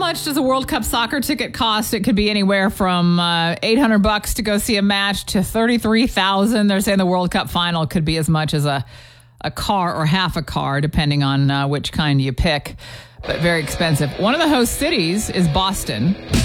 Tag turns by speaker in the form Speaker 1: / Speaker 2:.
Speaker 1: much does a World Cup soccer ticket cost? It could be anywhere from $800 to go see a match to $33,000. They're saying the World Cup final could be as much as a car or half a car, depending on which kind you pick. But very expensive. One of the host cities is Boston.